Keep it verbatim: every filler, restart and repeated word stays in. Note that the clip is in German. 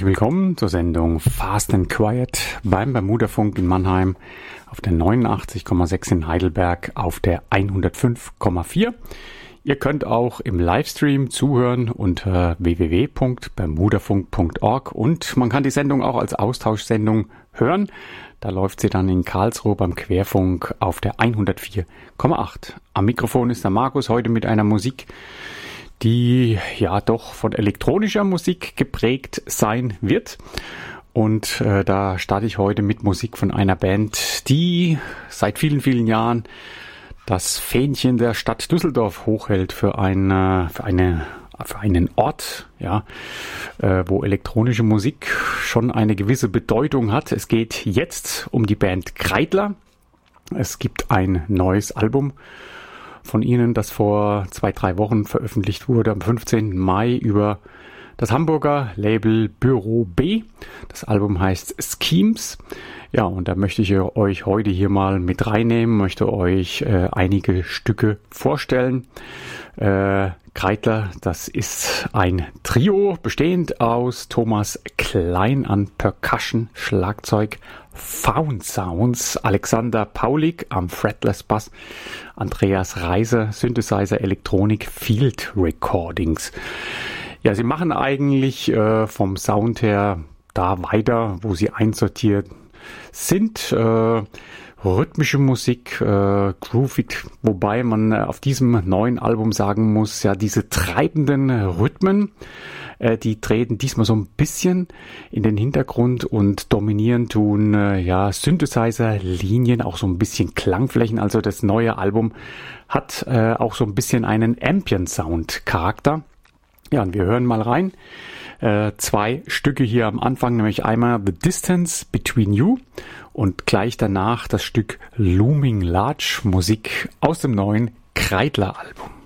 willkommen zur Sendung Fast and Quiet beim Bermudafunk in Mannheim auf der neunundachtzig Komma sechs in Heidelberg auf der hundertfünf Komma vier. Ihr könnt auch im Livestream zuhören unter w w w punkt bermudafunk punkt org und man kann die Sendung auch als Austauschsendung hören. Da läuft sie dann in Karlsruhe beim Querfunk auf der hundertvier Komma acht. Am Mikrofon ist der Markus, heute mit einer Musik, die ja doch von elektronischer Musik geprägt sein wird. Und äh, da starte ich heute mit Musik von einer Band, die seit vielen, vielen Jahren das Fähnchen der Stadt Düsseldorf hochhält für eine, für eine, für einen Ort, ja, äh, wo elektronische Musik schon eine gewisse Bedeutung hat. Es geht jetzt um die Band Kreidler. Es gibt ein neues Album von ihnen, das vor zwei, drei Wochen veröffentlicht wurde, am fünfzehnten Mai über das Hamburger Label Büro B. Das Album heißt Schemes. Ja, und da möchte ich euch heute hier mal mit reinnehmen, möchte euch äh, einige Stücke vorstellen. Äh, Kreidler, das ist ein Trio, bestehend aus Thomas Klein an Percussion, Schlagzeug, Found Sounds, Alexander Paulik am Fretless Bass, Andreas Reiser, Synthesizer, Elektronik, Field Recordings. Ja, sie machen eigentlich äh, vom Sound her da weiter, wo sie einsortiert sind. Äh, rhythmische Musik, äh, groovig, wobei man auf diesem neuen Album sagen muss, ja, diese treibenden Rhythmen, äh, die treten diesmal so ein bisschen in den Hintergrund und dominieren tun, äh, ja, Synthesizer-Linien, auch so ein bisschen Klangflächen. Also das neue Album hat äh, auch so ein bisschen einen Ambient-Sound-Charakter. Ja, und wir hören mal rein. Äh, zwei Stücke hier am Anfang, nämlich einmal The Distance Between You und gleich danach das Stück Looming Large, Musik aus dem neuen Kreidler-Album.